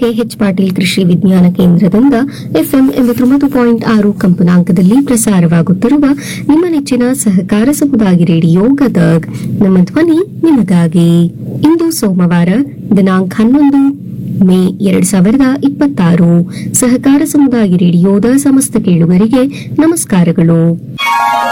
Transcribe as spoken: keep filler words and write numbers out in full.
K H Patil ಕೃಷಿ ವಿಜ್ಞಾನ ಕೇಂದ್ರದಿಂದ ಎಫ್ಎಂ ಎಂಬತ್ತೊಂಬತ್ತು ಪಾಯಿಂಟ್ ಆರು ಕಂಪನಾಂಕದಲ್ಲಿ ಪ್ರಸಾರವಾಗುತ್ತಿರುವ ನಿಮ್ಮ ನೆಚ್ಚಿನ ಸಹಕಾರ ಸಮುದಾಯ ರೇಡಿಯೋ ಗದಗ್. ನಮ್ಮ ಧ್ವನಿ ನಿಮಗಾಗಿ. ಇಂದು ಸೋಮವಾರ ದಿನಾಂಕ ಹನ್ನೊಂದು ಮೇ ಎರಡ್ ಸಾವಿರದ ಇಪ್ಪತ್ತಾರು. ಸಹಕಾರ ಸಮುದಾಯ ರೇಡಿಯೋದ ಸಮಸ್ತ ಕೇಳುಗರಿಗೆ ನಮಸ್ಕಾರಗಳು.